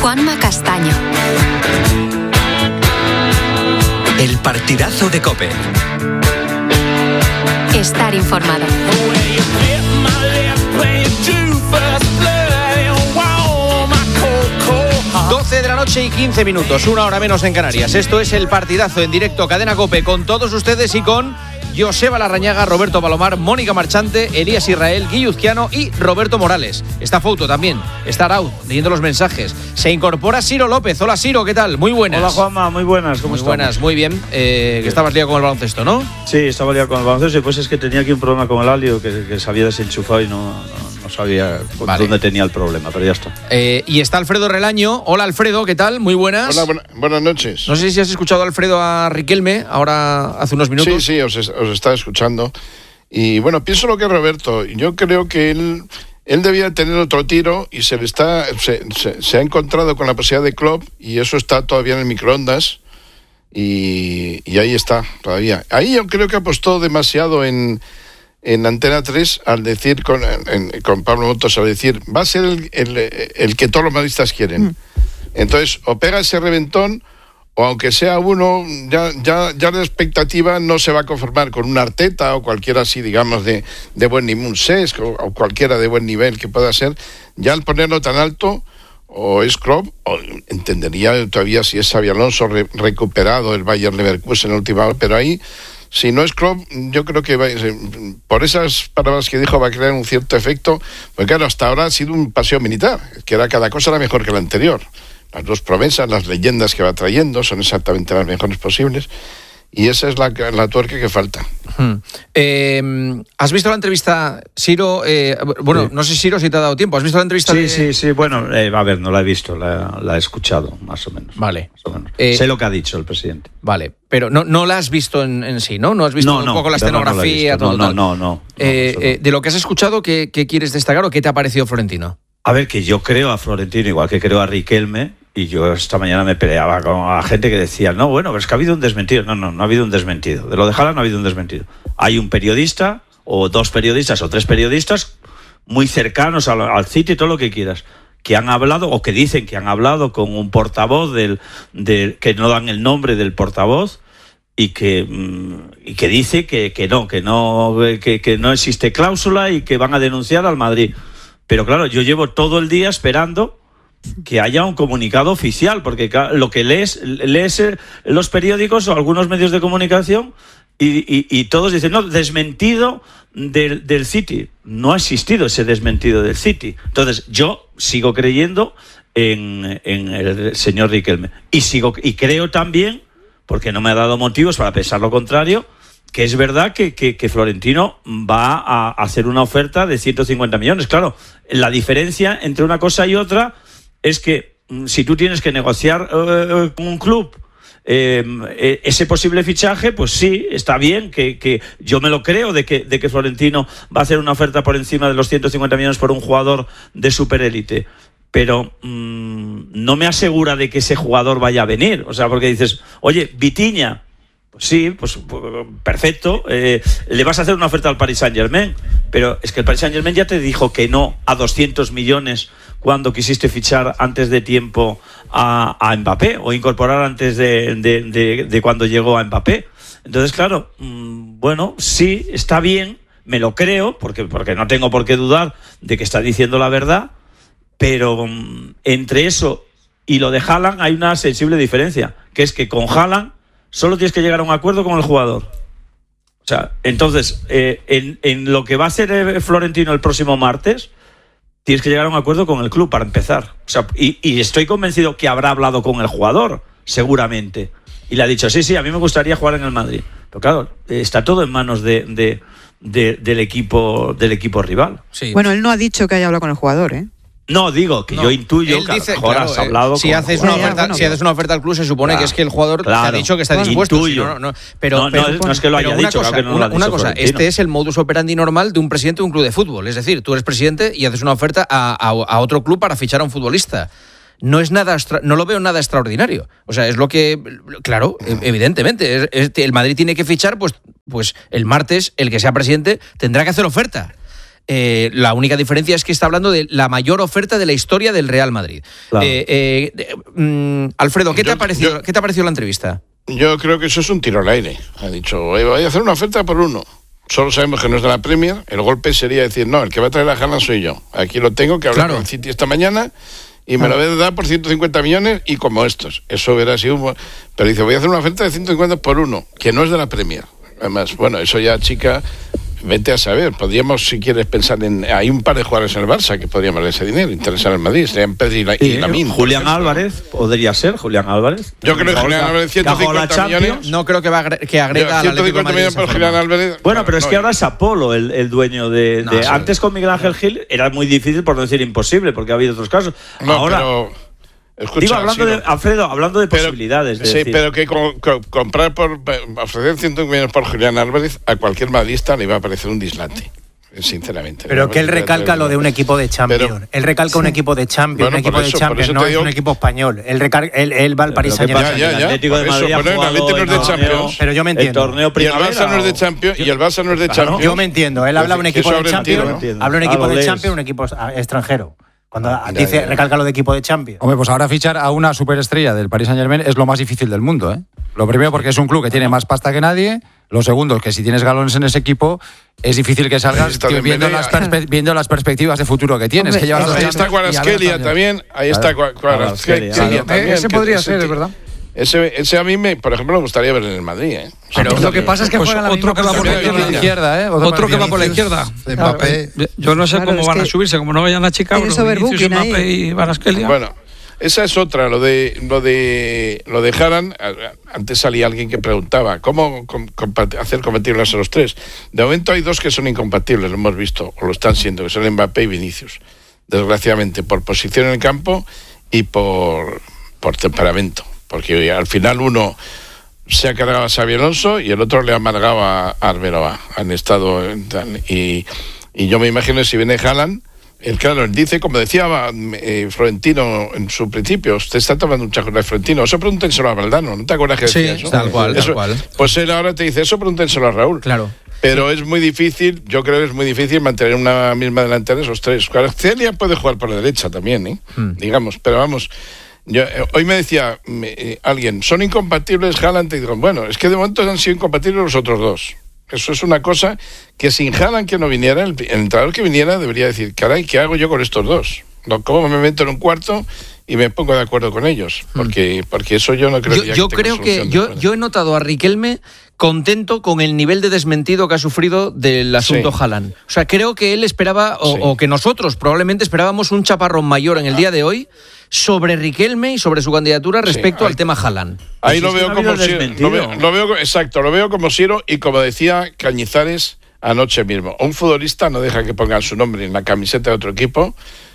Juanma Castaño. El partidazo de COPE. Estar informado. 12 de la noche y 15 minutos, una hora menos en Canarias. Esto es el partidazo en directo, Cadena COPE, con todos ustedes y con Joseba Larrañaga, Roberto Palomar, Mónica Marchante, Elías Israel, Guilluzquiano y Roberto Morales. Está Fouto también, está Arau leyendo los mensajes. Se incorpora Siro López. Hola Siro, ¿qué tal? Muy buenas. Hola Juanma, muy buenas, ¿cómo muy estás? Buenas, muy bien. Que estabas liado con el baloncesto, ¿no? Sí, estaba liado con el baloncesto y pues es que tenía aquí un problema con el Alio que se había desenchufado y no sabía dónde tenía el problema, pero ya está. Y está Alfredo Relaño. Hola Alfredo, ¿qué tal? Muy buenas. Hola, buenas noches. No sé si has escuchado a Alfredo a Riquelme ahora hace unos minutos. Sí, os está escuchando. Y bueno, pienso lo que Roberto. Yo creo que él debía tener otro tiro y se ha encontrado con la posibilidad de Klopp y eso está todavía en el microondas y ahí está todavía. Ahí yo creo que apostó demasiado en Antena 3 al decir con Pablo Motos, al decir va a ser el que todos los madridistas quieren. Entonces o pega ese reventón o aunque sea uno, ya la expectativa no se va a conformar con un Arteta o cualquiera así, digamos, de buen nivel, un Cesc o cualquiera de buen nivel que pueda ser. Ya al ponerlo tan alto, o es Klopp, o entendería todavía si es Xabi Alonso recuperado el Bayer Leverkusen en la última hora, pero ahí, si no es Klopp, yo creo que por esas palabras que dijo va a crear un cierto efecto, porque claro, hasta ahora ha sido un paseo militar, que cada cosa era mejor que la anterior. Las dos promesas, las leyendas que va trayendo son exactamente las mejores posibles y esa es la tuerca que falta. ¿Has visto la entrevista, Siro? Bueno, sí. No sé, Siro, si te ha dado tiempo. ¿Has visto la entrevista? Sí. Bueno, a ver, no la he visto, la he escuchado, más o menos. Vale. Más o menos. Sé lo que ha dicho el presidente. Vale, pero no la has visto en sí, ¿no? No has visto un poco la escenografía, todo tal. No. De lo que has escuchado, ¿qué quieres destacar o qué te ha parecido Florentino? A ver, que yo creo a Florentino igual que creo a Riquelme, y yo esta mañana me peleaba con la gente que decía, no, bueno, pero es que ha habido un desmentido. No ha habido un desmentido. De lo de Haaland no ha habido un desmentido. Hay un periodista, o dos periodistas, o tres periodistas, muy cercanos al City, todo lo que quieras, que han hablado, o que dicen que han hablado con un portavoz que no dan el nombre del portavoz, y que dice que no existe cláusula y que van a denunciar al Madrid. Pero claro, yo llevo todo el día esperando que haya un comunicado oficial, porque lo que lees los periódicos o algunos medios de comunicación y todos dicen, no, desmentido del City. No ha existido ese desmentido del City. Entonces, yo sigo creyendo en el señor Riquelme. Y creo también, porque no me ha dado motivos para pensar lo contrario, que es verdad que Florentino va a hacer una oferta de 150 millones. Claro, la diferencia entre una cosa y otra es que si tú tienes que negociar con un club ese posible fichaje, pues sí, está bien, que yo me lo creo de que Florentino va a hacer una oferta por encima de los 150 millones por un jugador de superélite. Pero no me asegura de que ese jugador vaya a venir. O sea, porque dices, oye, Vitinha, sí, pues perfecto, le vas a hacer una oferta al Paris Saint-Germain, pero es que el Paris Saint-Germain ya te dijo que no a 200 millones cuando quisiste fichar antes de tiempo a Mbappé o incorporar antes de cuando llegó a Mbappé. Entonces, claro, bueno, sí, está bien, me lo creo, porque no tengo por qué dudar de que está diciendo la verdad, pero entre eso y lo de Haaland hay una sensible diferencia, que es que con Haaland solo tienes que llegar a un acuerdo con el jugador. O sea, entonces, en lo que va a hacer Florentino el próximo martes, tienes que llegar a un acuerdo con el club para empezar. O sea, y estoy convencido que habrá hablado con el jugador, seguramente. Y le ha dicho, sí, a mí me gustaría jugar en el Madrid. Pero claro, está todo en manos del equipo rival. Sí. Bueno, él no ha dicho que haya hablado con el jugador, ¿eh? No, digo que yo intuyo que dice, a lo mejor has hablado si con haces el jugador. Si haces una oferta al club, se supone que es que el jugador te ha dicho que está dispuesto. Intuyo. No es que lo haya dicho. Una cosa, este es el modus operandi normal de un presidente de un club de fútbol. Es decir, tú eres presidente y haces una oferta a otro club para fichar a un futbolista. No es nada, no lo veo nada extraordinario. O sea, es lo que, claro, evidentemente, el Madrid tiene que fichar, pues el martes el que sea presidente tendrá que hacer oferta. La única diferencia es que está hablando de la mayor oferta de la historia del Real Madrid. Claro. Alfredo, ¿qué te ha parecido la entrevista? Yo creo que eso es un tiro al aire. Ha dicho, voy a hacer una oferta por uno. Solo sabemos que no es de la Premier. El golpe sería decir, no, el que va a traer a Haaland soy yo. Aquí lo tengo, que hablar con el City esta mañana y me lo voy a dar por 150 millones y como estos. Eso hubiera sido... Pero dice, voy a hacer una oferta de 150 por uno, que no es de la Premier. Además, bueno, eso ya, chica... Vete a saber, podríamos, si quieres, pensar en... Hay un par de jugadores en el Barça que podríamos dar ese dinero, interesar al Madrid, serían Pedri y Lamine. Julián Álvarez, podría ser, Julián Álvarez. Yo creo que Julián Álvarez, 150 millones... No creo que agrega al Atlético de Madrid. 150 millones por Julián Álvarez... Bueno, pero es que ahora es Apolo el dueño de... Antes con Miguel Ángel Gil era muy difícil, por no decir imposible, porque ha habido otros casos. No, ahora... pero... Escucha, digo, hablando de posibilidades. Sí, pero que comprar ofrecer 150 millones por Julián Álvarez a cualquier madridista le va a parecer un dislate, sinceramente. Pero que él recalca lo de un equipo de Champions. Él recalca un equipo de Champions, un equipo de Champions, no es un equipo español. Él va al Paris Saint-Germain. El Atlético de Madrid ha jugado no es de Champions. Pero yo me entiendo. Y el Barça no es de Champions. Y el Barça no es de Champions. Yo me entiendo. Él habla de un equipo de Champions, habla de un equipo de Champions, un equipo extranjero. Cuando dice, recalca lo de equipo de Champions. Hombre, pues ahora fichar a una superestrella del Paris Saint-Germain es lo más difícil del mundo, ¿eh? Lo primero porque es un club que tiene más pasta que nadie. Lo segundo, que si tienes galones en ese equipo, es difícil que salgas viendo las perspectivas de futuro que tienes. Hombre, ahí está Kvaratskhelia también. Ahí está Kvaratskhelia también. Ese podría ser, es verdad. Ese a mí, por ejemplo, me gustaría ver en el Madrid, ¿eh? Pero lo que pasa es que juega otro que va por la izquierda, ¿eh? Otro que va por la izquierda. Mbappé. Yo no sé cómo van a subirse, como no vayan a Chicago, Vinicius, Mbappé y Kvaratskhelia. Bueno, esa es otra, lo de Haaland. Antes salía alguien que preguntaba cómo hacer compatibles a los tres. De momento hay dos que son incompatibles, lo hemos visto, o lo están siendo, que son Mbappé y Vinicius. Desgraciadamente, por posición en el campo y por temperamento. Porque al final uno se ha cargado a Xabi Alonso y el otro le ha amargado a Arbeloa. Han estado... Y yo me imagino si viene Haaland, él dice, como decía Florentino en su principio, usted está tomando un chacón de Florentino, eso pregúntenselo a Valdano, ¿no te acuerdas que decía eso? Tal cual. Pues él ahora te dice, eso pregúntenselo a Raúl. Claro. Pero es muy difícil, yo creo que es muy difícil mantener una misma delantera esos tres. Kvaratskhelia puede jugar por la derecha también, digamos, pero vamos... hoy me decía alguien, ¿son incompatibles Haaland? Y digo, bueno, es que de momento han sido incompatibles los otros dos. Eso es una cosa que sin Haaland que no viniera, el entrenador que viniera debería decir, caray, ¿qué hago yo con estos dos? ¿Cómo me meto en un cuarto y me pongo de acuerdo con ellos? Porque eso yo no creo que yo he notado a Riquelme contento con el nivel de desmentido que ha sufrido del asunto Haaland. O sea, creo que él esperaba, o que nosotros probablemente esperábamos un chaparrón mayor en el día de hoy sobre Riquelme y sobre su candidatura respecto al tema Haaland. Ahí lo veo como lo veo como Siro y como decía Cañizares anoche mismo. Un futbolista no deja que pongan su nombre en la camiseta de otro equipo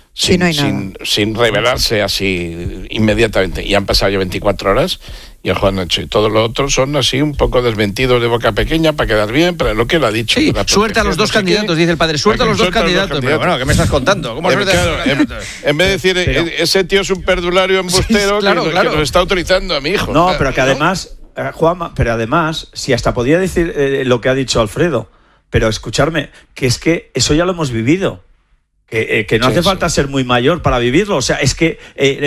sin revelarse así inmediatamente. Y han pasado ya 24 horas y el Juan Nacho y todos los otros son así un poco desmentidos de boca pequeña para quedar bien, pero lo que él ha dicho. Sí, suerte a los dos candidatos, dice el padre, suerte a los dos candidatos. Pero bueno, ¿qué me estás contando? ¿Cómo suerte a los candidatos? En vez de decir, ese tío es un perdulario embustero que nos está autorizando a mi hijo. No, pero que además, Juanma, si hasta podía decir lo que ha dicho Alfredo, pero escucharme, que es que eso ya lo hemos vivido. Que no hace falta ser muy mayor para vivirlo. O sea, es que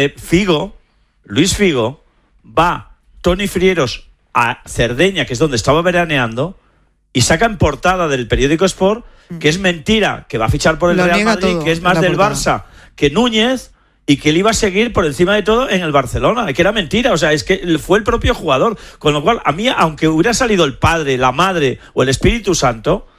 Luis Figo va Toni Frieros a Cerdeña, que es donde estaba veraneando, y saca en portada del periódico Sport que es mentira, que va a fichar por el Real Madrid, que es más del Barça que Núñez, y que él iba a seguir por encima de todo en el Barcelona, que era mentira. O sea, es que fue el propio jugador. Con lo cual, a mí, aunque hubiera salido el Padre, la Madre o el Espíritu Santo,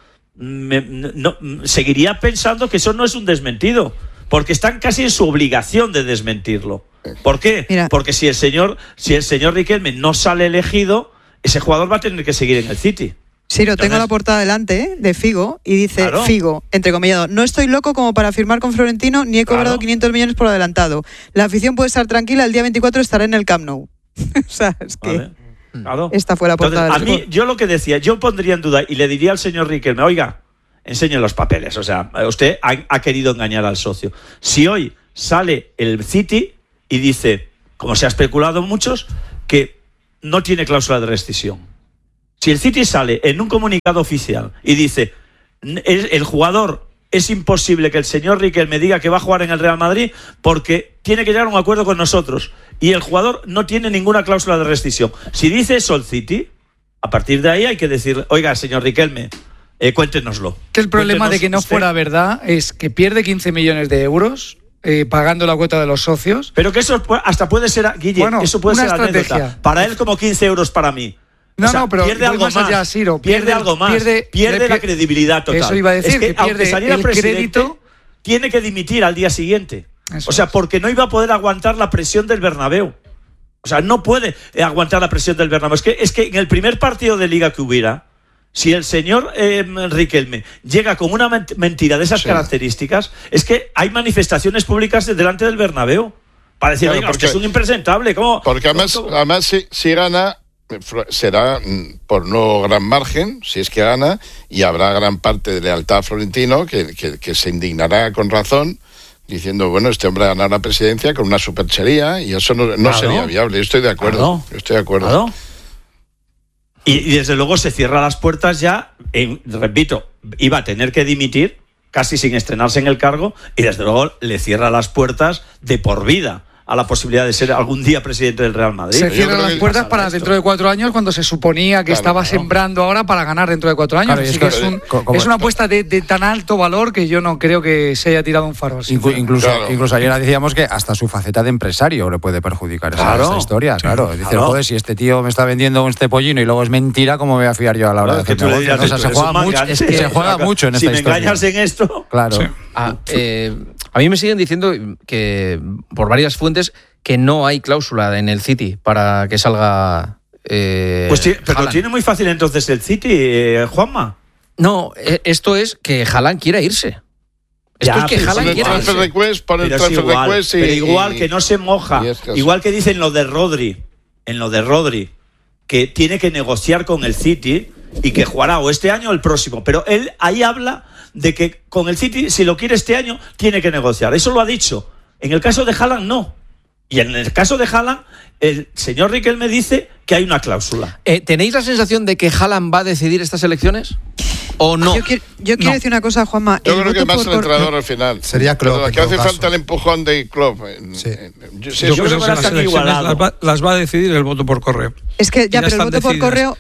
seguiría pensando que eso no es un desmentido, porque están casi en su obligación de desmentirlo. ¿Por qué? Porque si el señor Riquelme no sale elegido, ese jugador va a tener que seguir en el City. Siro, tengo la portada delante de Figo y dice, Figo, entrecomillado, no estoy loco como para firmar con Florentino ni he cobrado 500 millones por adelantado. La afición puede estar tranquila, el día 24 estaré en el Camp Nou. O sea, es que... Vale. Claro. Esta fue la portada. Entonces, a mí, yo lo que decía, yo pondría en duda y le diría al señor Riquelme, oiga, enseñe los papeles. O sea, usted ha querido engañar al socio. Si hoy sale el City y dice, como se ha especulado muchos, que no tiene cláusula de rescisión. Si el City sale en un comunicado oficial y dice, el jugador es imposible que el señor Riquelme diga que va a jugar en el Real Madrid porque tiene que llegar a un acuerdo con nosotros y el jugador no tiene ninguna cláusula de rescisión. Si dice eso el City, a partir de ahí hay que decir, oiga, señor Riquelme, cuéntenoslo. Que el problema de que no fuera verdad es que pierde 15 millones de euros pagando la cuota de los socios. Pero que eso hasta puede ser, Guille, eso puede ser anécdota. Para él como 15 euros para mí. Pero pierde algo más, allá, Siro, pierde algo más, pierde la credibilidad total. Eso iba a decir, es que aunque saliera el crédito, tiene que dimitir al día siguiente. Porque no iba a poder aguantar la presión del Bernabéu. No puede aguantar la presión del Bernabéu. Es que en el primer partido de Liga que hubiera, si el señor Riquelme llega con una mentira de esas características, es que hay manifestaciones públicas delante del Bernabéu para decir, porque es un impresentable. ¿Cómo? Porque además si gana, será por no gran margen, si es que gana, y habrá gran parte de lealtad a Florentino que se indignará con razón, diciendo, bueno, este hombre ha ganado la presidencia con una superchería y eso no sería viable. Yo estoy de acuerdo. Claro. Y desde luego se cierra las puertas ya, repito, iba a tener que dimitir casi sin estrenarse en el cargo y desde luego le cierra las puertas de por vida a la posibilidad de ser algún día presidente del Real Madrid. Se cierran las puertas para dentro de 4 años, cuando se suponía que estaba sembrando ahora para ganar dentro de 4 años. Así que es una apuesta de tan alto valor que yo no creo que se haya tirado un faro. Incluso ayer decíamos que hasta su faceta de empresario le puede perjudicar esa historia. Claro. Dice, joder, si este tío me está vendiendo este pollino y luego es mentira, ¿cómo me voy a fiar yo a la hora de hacer negocio? Se juega mucho en esta historia. Si me engañas en esto... Claro. Sí. A mí me siguen diciendo que por varias fuentes que no hay cláusula en el City para que salga. Pero lo tiene muy fácil entonces el City, Juanma. No, esto es que Haaland quiera irse. Esto es que Haaland quiera irse. Pero igual que no se moja, igual que dicen lo de Rodri, que tiene que negociar con el City y que jugará o este año o el próximo. Pero él ahí habla de que con el City, si lo quiere este año, tiene que negociar. Eso lo ha dicho. En el caso de Haaland, no. Y en el caso de Haaland, el señor Riquelme dice que hay una cláusula. ¿Tenéis la sensación de que Haaland va a decidir estas elecciones? ¿O no? Yo quiero decir una cosa, Juanma. Yo creo que más el entrenador al final. Sería Klopp. Que hace falta el empujón de Klopp. Yo creo que las elecciones las va a decidir el voto por correo. Es que pero el voto por correo...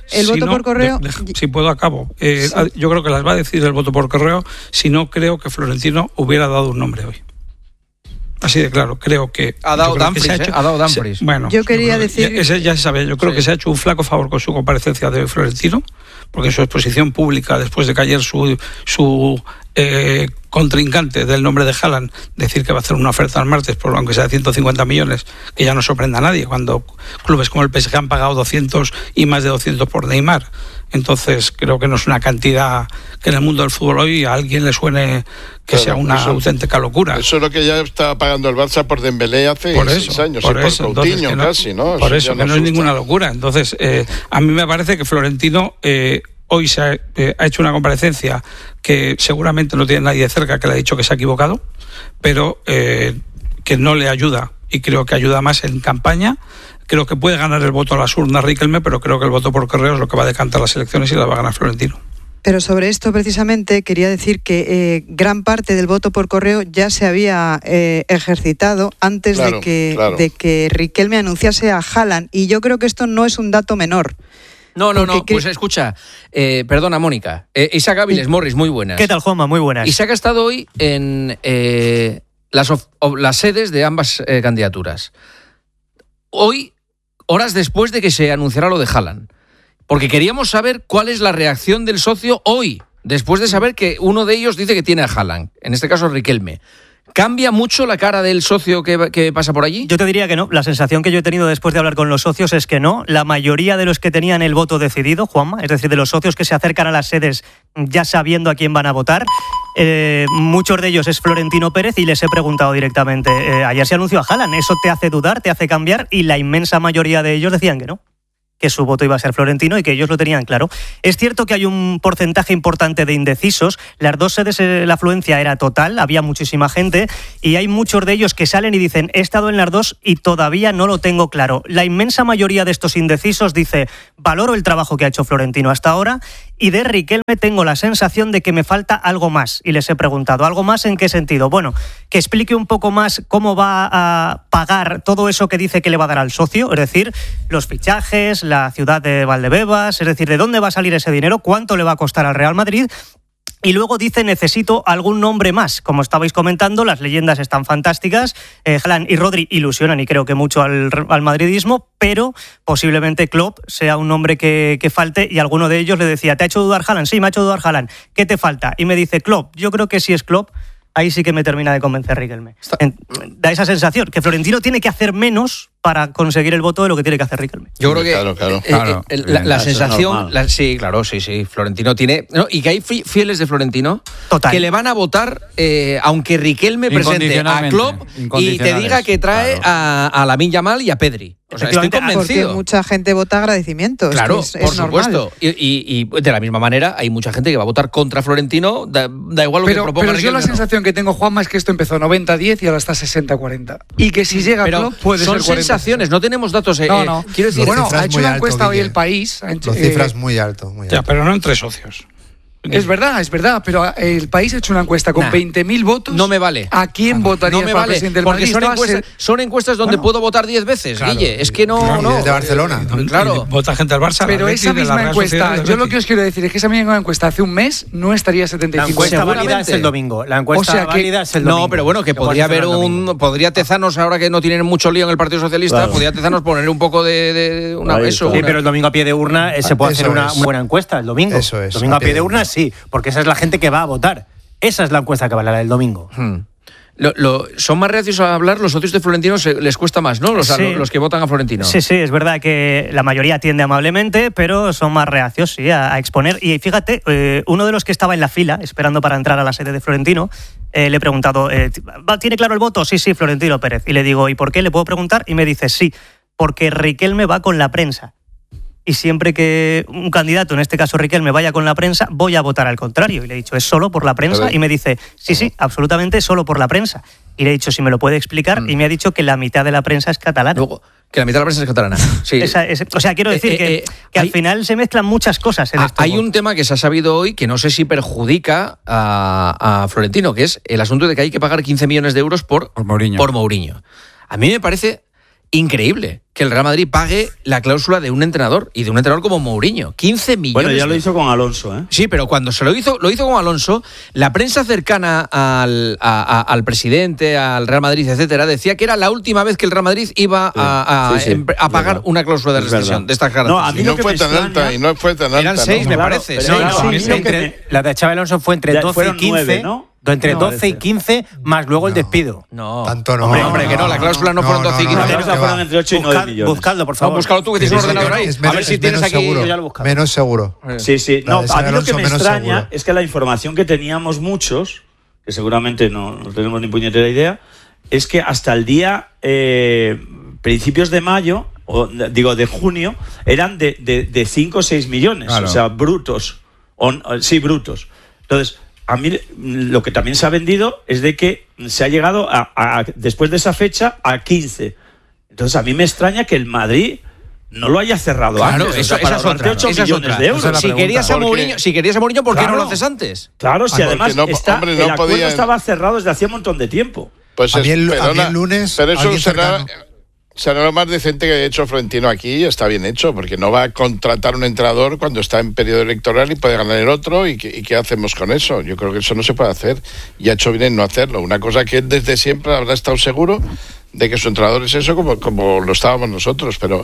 Si puedo, acabo. Yo creo que las va a decidir el voto por correo, si no creo que Florentino hubiera dado un nombre hoy. Así de claro, creo que... Ha dado Dumfries. Bueno, yo quería decir... Ya se sabe, yo creo que se ha hecho un flaco favor con su comparecencia de Florentino, porque en su exposición pública, después de que ayer su contrincante del nombre de Haaland decir que va a hacer una oferta el martes, aunque sea de 150 millones, que ya no sorprenda a nadie, cuando clubes como el PSG han pagado 200 y más de 200 por Neymar. Entonces creo que no es una cantidad que en el mundo del fútbol hoy a alguien le suene que sea una auténtica locura. Eso es lo que ya estaba pagando el Barça por Dembélé hace 6 años, por Coutinho casi, ¿no? Por eso, que no es ninguna locura. Entonces, a mí me parece que Florentino hoy se ha hecho una comparecencia que seguramente no tiene nadie cerca que le ha dicho que se ha equivocado, pero que no le ayuda, y creo que ayuda más en campaña. Creo que puede ganar el voto a las urnas Riquelme, pero creo que el voto por correo es lo que va a decantar las elecciones y la va a ganar Florentino. Pero sobre esto precisamente quería decir que gran parte del voto por correo ya se había ejercitado antes de que Riquelme anunciase a Haaland, y yo creo que esto no es un dato menor. No, pues escucha, perdona Mónica, Isaac Áviles, Morris, muy buenas. ¿Qué tal, Juanma? Muy buenas. Isaac ha estado hoy en las sedes de ambas candidaturas. Hoy, horas después de que se anunciara lo de Haaland, porque queríamos saber cuál es la reacción del socio hoy, después de saber que uno de ellos dice que tiene a Haaland, en este caso Riquelme. ¿Cambia mucho la cara del socio que pasa por allí? Yo te diría que no. La sensación que yo he tenido después de hablar con los socios es que no. La mayoría de los que tenían el voto decidido, Juanma, es decir, de los socios que se acercan a las sedes ya sabiendo a quién van a votar, muchos de ellos es Florentino Pérez, y les he preguntado directamente, ayer se anunció a Haaland, ¿eso te hace dudar, te hace cambiar? Y la inmensa mayoría de ellos decían que no, que su voto iba a ser Florentino y que ellos lo tenían claro. Es cierto que hay un porcentaje importante de indecisos. Las dos sedes la afluencia era total, había muchísima gente, y hay muchos de ellos que salen y dicen, he estado en las dos y todavía no lo tengo claro. La inmensa mayoría de estos indecisos dice, valoro el trabajo que ha hecho Florentino hasta ahora Y de Riquelme tengo la sensación de que me falta algo más. Y les he preguntado, ¿algo más en qué sentido? Bueno, que explique un poco más cómo va a pagar todo eso que dice que le va a dar al socio, es decir, los fichajes, la ciudad de Valdebebas, es decir, de dónde va a salir ese dinero, cuánto le va a costar al Real Madrid. Y luego dice, necesito algún nombre más. Como estabais comentando, las leyendas están fantásticas. Haaland y Rodri ilusionan y creo que mucho al madridismo, pero posiblemente Klopp sea un nombre que falte, y alguno de ellos le decía, ¿te ha hecho dudar Haaland? Sí, me ha hecho dudar Haaland. ¿Qué te falta? Y me dice, Klopp. Yo creo que si es Klopp, ahí sí que me termina de convencer Riquelme. Da esa sensación, que Florentino tiene que hacer menos para conseguir el voto de lo que tiene que hacer Riquelme. Yo creo que la sensación... sí, Florentino tiene... ¿no? Y que hay fieles de Florentino que le van a votar, aunque Riquelme presente a Klopp y te diga que trae a Lamine Yamal y a Pedri. O sea, estoy convencido. Porque mucha gente vota agradecimientos. Claro, es por supuesto. Y de la misma manera hay mucha gente que va a votar contra Florentino, da igual lo que proponga. Pero yo la sensación que tengo, Juanma, es que esto empezó 90-10 y ahora está 60-40. Y que si llega Klopp puede ser 40. Sensaciones, no tenemos datos. No. Quiero decir, bueno, ha hecho una encuesta hoy El País. Los cifras muy alto. Ya, pero no entre socios. Es verdad, pero El País ha hecho una encuesta con 20.000 votos. No me vale. ¿A quién votaría para presidente del Madrid? Porque son encuestas donde puedo votar 10 veces, claro, Guille. Es que no. De Barcelona. Claro. Vota gente al Barça. Pero esa misma encuesta, yo lo que os quiero decir es que esa misma encuesta hace un mes no estaría 75. La encuesta válida es el domingo. válida es el domingo. No, pero bueno, que podría haber podría Tezanos, ahora que no tienen mucho lío en el Partido Socialista, podría Tezanos poner un poco de eso. Sí, pero el domingo a pie de urna se puede hacer una buena encuesta el domingo. Eso es. Domingo a pie de urna sí, porque esa es la gente que va a votar. Esa es la encuesta que vale, la del domingo. Son más reacios a hablar, los socios de Florentino les cuesta más, ¿no? Los que votan a Florentino. Sí, es verdad que la mayoría atiende amablemente, pero son más reacios, sí, a exponer. Y fíjate, uno de los que estaba en la fila, esperando para entrar a la sede de Florentino, le he preguntado, ¿tiene claro el voto? Sí, Florentino Pérez. Y le digo, ¿y por qué? ¿Le puedo preguntar? Y me dice, sí, porque Riquelme va con la prensa. Y siempre que un candidato, en este caso Riquelme, vaya con la prensa, voy a votar al contrario. Y le he dicho, ¿es solo por la prensa? Y me dice, sí, absolutamente solo por la prensa. Y le he dicho, si me lo puede explicar, y me ha dicho que la mitad de la prensa es catalana. Luego, que la mitad de la prensa es catalana. Sí. O sea, quiero decir que al final se mezclan muchas cosas en esto. Hay un tema que se ha sabido hoy que no sé si perjudica a Florentino, que es el asunto de que hay que pagar 15 millones de euros por Mourinho. A mí me parece increíble que el Real Madrid pague la cláusula de un entrenador, y de un entrenador como Mourinho. 15 millones. Bueno, ya lo hizo con Alonso, ¿eh? Sí, pero cuando lo hizo con Alonso, la prensa cercana al presidente, al Real Madrid, etcétera, decía que era la última vez que el Real Madrid iba a pagar una cláusula de rescisión de estas características. No, fue tan alta. Eran 6, me parece. La de Xabi Alonso fue entre 12 y 15, 9, ¿no? Entre 12 y 15, más luego el despido. No. Tanto no. Hombre, que no, la cláusula no fueron 12 y 15. La cláusula fueron entre 8 y 9 millones. Buscadlo, por favor. Búscalo tú, que tienes un ordenador ahí. A ver si tienes aquí. Seguro. Ya lo buscas. Menos seguro. Sí. No, a mí lo que me extraña seguro es que la información que teníamos muchos, que seguramente no tenemos ni puñetera idea, es que hasta el día principios de mayo, de junio, eran de 5 o 6 millones. Claro. O sea, brutos. Brutos. Entonces, a mí lo que también se ha vendido es de que se ha llegado después de esa fecha a 15. Entonces a mí me extraña que el Madrid no lo haya cerrado antes. Esa es otra. 8 millones de euros. Si querías a Mourinho, ¿por qué no lo haces antes? Claro, si además el acuerdo estaba cerrado desde hacía un montón de tiempo. Pues a mí el lunes... Pero eso será lo más decente que haya hecho Florentino aquí, y está bien hecho, porque no va a contratar un entrenador cuando está en periodo electoral y puede ganar el otro, y ¿qué hacemos con eso? Yo creo que eso no se puede hacer, y ha hecho bien en no hacerlo. Una cosa que él desde siempre habrá estado seguro de que su entrenador es eso, como lo estábamos nosotros, pero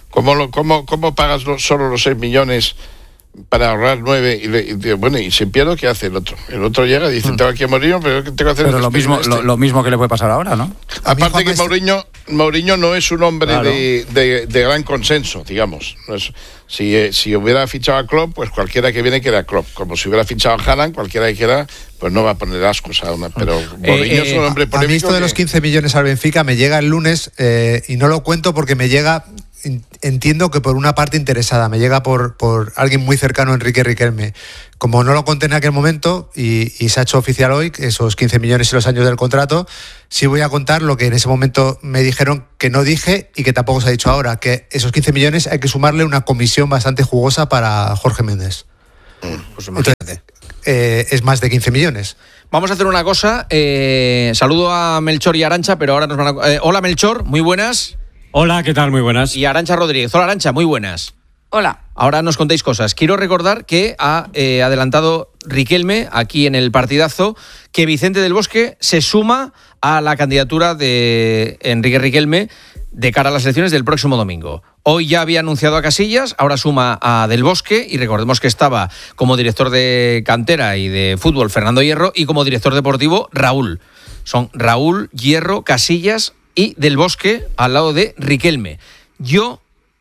¿cómo pagas solo los 6 millones para ahorrar 9? Y si pierdo, ¿qué hace el otro? El otro llega y dice, tengo aquí a Mourinho, pero ¿qué tengo que hacer? Pero lo mismo que le puede pasar ahora, ¿no? Aparte que Mourinho no es un hombre de gran consenso, digamos. No es, si hubiera fichado a Klopp, pues cualquiera que viene quiera Klopp. Como si hubiera fichado a Haaland, cualquiera que quiera, pues no va a poner ascos a una. Pero Mourinho es un hombre polémico. A mí esto de los 15 millones al Benfica me llega el lunes, y no lo cuento porque me llega... Entiendo que por una parte interesada, me llega por alguien muy cercano a Enrique Riquelme. Como no lo conté en aquel momento y se ha hecho oficial hoy, esos 15 millones y los años del contrato, sí voy a contar lo que en ese momento me dijeron que no dije y que tampoco se ha dicho ahora, que esos 15 millones hay que sumarle una comisión bastante jugosa para Jorge Méndez. Pues imagínate. Es más de 15 millones. Vamos a hacer una cosa. Saludo a Melchor y Arantxa, pero ahora nos van a... hola, Melchor, muy buenas. Hola, ¿qué tal? Muy buenas. Y Arantxa Rodríguez. Hola, Arantxa, muy buenas. Hola. Ahora nos contéis cosas. Quiero recordar que ha adelantado Riquelme, aquí en el partidazo, que Vicente del Bosque se suma a la candidatura de Enrique Riquelme de cara a las elecciones del próximo domingo. Hoy ya había anunciado a Casillas, ahora suma a Del Bosque, y recordemos que estaba como director de cantera y de fútbol Fernando Hierro, y como director deportivo Raúl. Son Raúl, Hierro, Casillas y Del Bosque al lado de Riquelme. Yo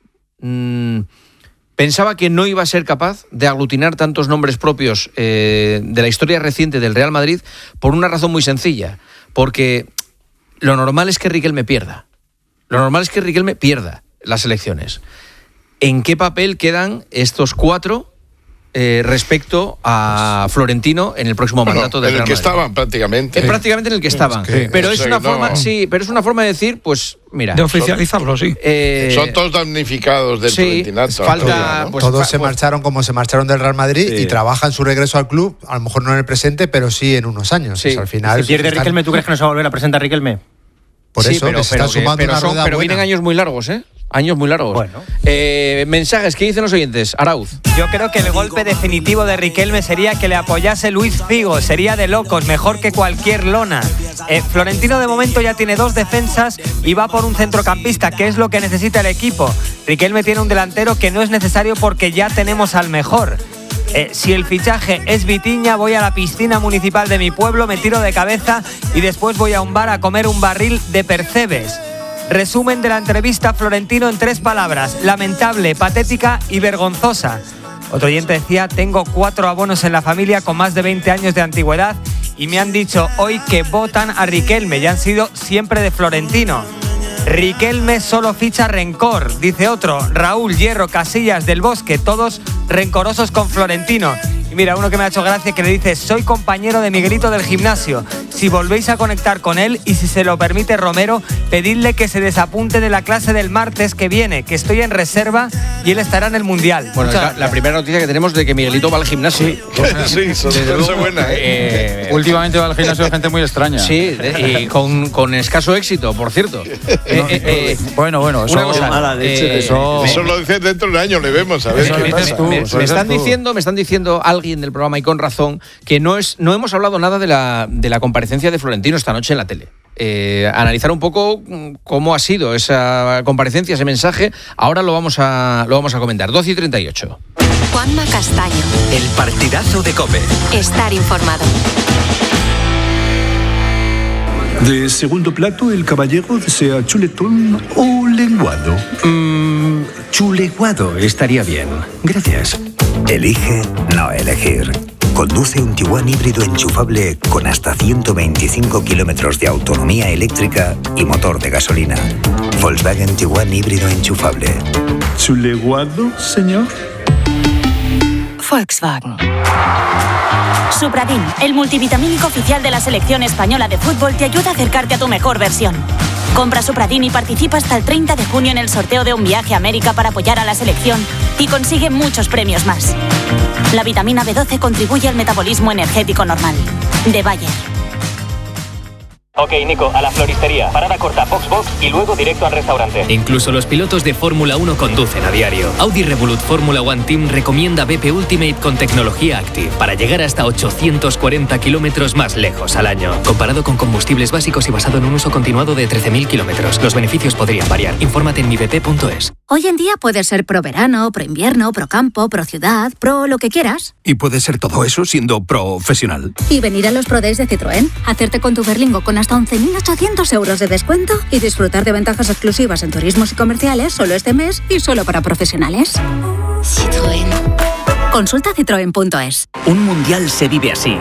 pensaba que no iba a ser capaz de aglutinar tantos nombres propios de la historia reciente del Real Madrid por una razón muy sencilla, porque lo normal es que Riquelme pierda. Lo normal es que Riquelme pierda las elecciones. ¿En qué papel quedan estos cuatro respecto a Florentino en el próximo mandato del Real Madrid? En el que estaban prácticamente. Prácticamente en el que estaban. Pero es una forma, pero es una forma de decir, pues mira, de oficializarlo, sí. Son todos damnificados del florentinato. Falta, ¿no? Todos se marcharon como se marcharon del Real Madrid y trabajan su regreso al club, a lo mejor no en el presente, pero sí en unos años. Pues al final, si pierde Riquelme, ¿tú crees que no se va a volver a presentar Riquelme? Por eso pero está sumando una rueda pero buena. vienen años muy largos, ¿eh? Años muy largos. Bueno. Mensajes, ¿qué dicen los oyentes? Arauz. Yo creo que el golpe definitivo de Riquelme sería que le apoyase Luis Figo. Sería de locos, mejor que cualquier lona. Florentino de momento ya tiene 2 defensas y va por un centrocampista, que es lo que necesita el equipo. Riquelme tiene un delantero que no es necesario porque ya tenemos al mejor. Si el fichaje es Vitinha, voy a la piscina municipal de mi pueblo, me tiro de cabeza y después voy a un bar a comer un barril de percebes. Resumen de la entrevista Florentino en 3 palabras: lamentable, patética y vergonzosa. Otro oyente decía: tengo 4 abonos en la familia con más de 20 años de antigüedad y me han dicho hoy que votan a Riquelme y han sido siempre de Florentino. Riquelme solo ficha rencor, dice otro. Raúl, Hierro, Casillas, Del Bosque, todos rencorosos con Florentino. Y mira, uno que me ha hecho gracia, que le dice: soy compañero de Miguelito del gimnasio. Si volvéis a conectar con él y si se lo permite Romero, pedidle que se desapunte de la clase del martes que viene, que estoy en reserva y él estará en el Mundial. Bueno, la primera noticia que tenemos de que Miguelito va al gimnasio. Sí, eso es buena. Últimamente va al gimnasio de gente muy extraña. Sí, y con escaso éxito, por cierto. Bueno, eso, una cosa, mala leche, eso lo dices dentro de un año, le vemos, a ver eso qué pasa. Me están diciendo alguien del programa, y con razón, que no hemos hablado nada de la comparecencia de Florentino esta noche en la tele. Analizar un poco cómo ha sido esa comparecencia, ese mensaje. Ahora lo vamos a comentar. 12:38. Juanma Castaño. El partidazo de COPE. Estar informado. De segundo plato, el caballero desea chuletón o lenguado. Chuleguado estaría bien. Gracias. Elige no elegir. Conduce un Tiguan híbrido enchufable con hasta 125 kilómetros de autonomía eléctrica y motor de gasolina. Volkswagen Tiguan híbrido enchufable. ¿Chuleguado, señor? Volkswagen. Supradin, el multivitamínico oficial de la selección española de fútbol, te ayuda a acercarte a tu mejor versión. Compra Supradin y participa hasta el 30 de junio en el sorteo de un viaje a América para apoyar a la selección y consigue muchos premios más. La vitamina B12 contribuye al metabolismo energético normal. De Bayer. Ok, Nico, a la floristería. Parada corta, box y luego directo al restaurante. Incluso los pilotos de Fórmula 1 conducen a diario. Audi Revolut Fórmula One Team recomienda BP Ultimate con tecnología Active para llegar hasta 840 kilómetros más lejos al año. Comparado con combustibles básicos y basado en un uso continuado de 13.000 kilómetros. Los beneficios podrían variar. Infórmate en mibp.es. Hoy en día puedes ser pro verano, pro invierno, pro campo, pro ciudad, pro lo que quieras. Y puedes ser todo eso siendo profesional. Y venir a los Pro Days de Citroën, hacerte con tu Berlingo con hasta 11.800 euros de descuento y disfrutar de ventajas exclusivas en turismos y comerciales solo este mes y solo para profesionales. Citroën. Consulta citroen.es. Un mundial se vive así.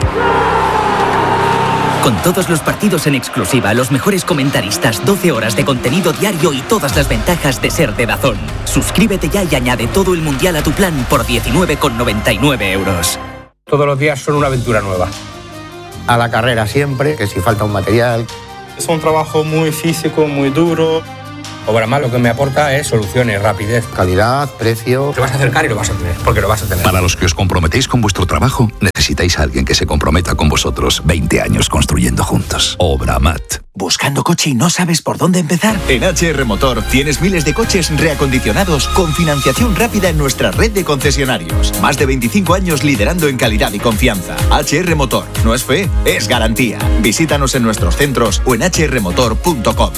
Con todos los partidos en exclusiva, los mejores comentaristas, 12 horas de contenido diario y todas las ventajas de ser de DAZN. Suscríbete ya y añade todo el mundial a tu plan por 19,99 euros. Todos los días son una aventura nueva. A la carrera siempre, que si falta un material. Es un trabajo muy físico, muy duro. Obramat lo que me aporta es soluciones, rapidez, calidad, precio. Te vas a acercar y lo vas a tener, porque lo vas a tener. Para los que os comprometéis con vuestro trabajo, necesitáis a alguien que se comprometa con vosotros. 20 años construyendo juntos. Obramat. ¿Buscando coche y no sabes por dónde empezar? En HR Motor tienes miles de coches reacondicionados con financiación rápida en nuestra red de concesionarios. Más de 25 años liderando en calidad y confianza. HR Motor. No es fe, es garantía. Visítanos en nuestros centros o en hrmotor.com.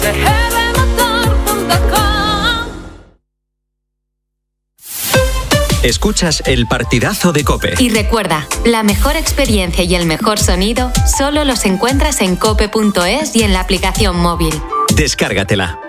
Escuchas el partidazo de COPE. Y recuerda, la mejor experiencia y el mejor sonido solo los encuentras en cope.es y en la aplicación móvil. Descárgatela.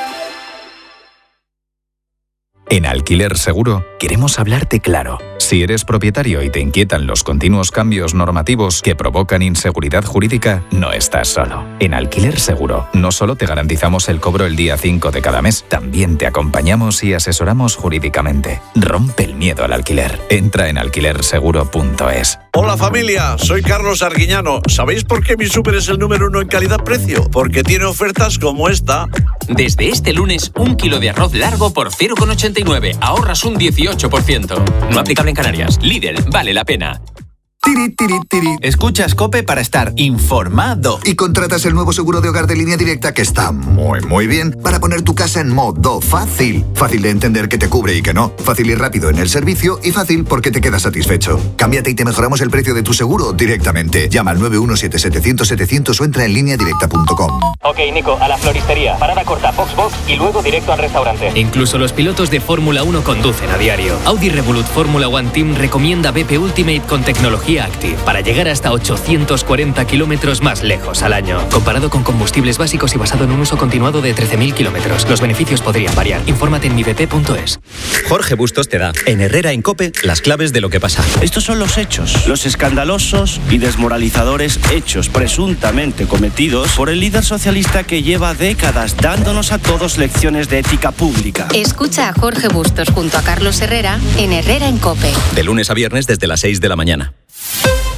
En Alquiler Seguro queremos hablarte claro. Si eres propietario y te inquietan los continuos cambios normativos que provocan inseguridad jurídica, no estás solo. En Alquiler Seguro no solo te garantizamos el cobro el día 5 de cada mes, también te acompañamos y asesoramos jurídicamente. Rompe el miedo al alquiler. Entra en alquilerseguro.es. Hola familia, soy Carlos Arguiñano. ¿Sabéis por qué mi súper es el número 1 en calidad-precio? Porque tiene ofertas como esta. Desde este lunes, 1 kilo de arroz largo por 0,89. Ahorras un 18%. No aplicable en Canarias. Lidl, vale la pena. Tiri, tiri, tiri. Escuchas COPE para estar informado. Y contratas el nuevo seguro de hogar de Línea Directa que está muy bien para poner tu casa en modo fácil. Fácil de entender que te cubre y que no. Fácil y rápido en el servicio y fácil porque te quedas satisfecho. Cámbiate y te mejoramos el precio de tu seguro directamente. Llama al 917-700-700 o entra en lineadirecta.com. Ok, Nico, a la floristería. Parada corta, Box y luego directo al restaurante. Incluso los pilotos de Fórmula 1 conducen a diario. Audi Revolut Fórmula One Team recomienda BP Ultimate con tecnología Active para llegar hasta 840 kilómetros más lejos al año. Comparado con combustibles básicos y basado en un uso continuado de 13.000 kilómetros. Los beneficios podrían variar. Infórmate en mibp.es. Jorge Bustos te da, en Herrera en COPE, las claves de lo que pasa. Estos son los hechos, los escandalosos y desmoralizadores hechos presuntamente cometidos por el líder socialista que lleva décadas dándonos a todos lecciones de ética pública. Escucha a Jorge Bustos junto a Carlos Herrera en Herrera en COPE. De lunes a viernes desde las 6 de la mañana.